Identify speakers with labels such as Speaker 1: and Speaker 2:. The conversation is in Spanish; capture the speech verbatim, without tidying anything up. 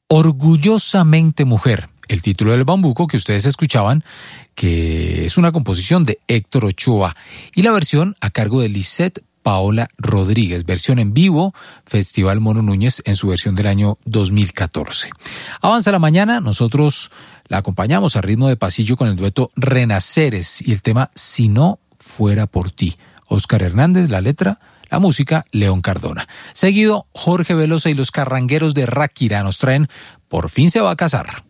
Speaker 1: Orgullosamente Mujer, el título del bambuco que ustedes escuchaban, que es una composición de Héctor Ochoa, y la versión a cargo de Lisette Paola Rodríguez, versión en vivo, Festival Mono Núñez en su versión del año dos mil catorce. Avanza la mañana, nosotros la acompañamos a ritmo de pasillo con el dueto Renaceres y el tema Si no fuera por ti. Óscar Hernández, la letra, la música, León Cardona. Seguido, Jorge Velosa y los Carrangueros de Ráquira nos traen Por fin se va a casar.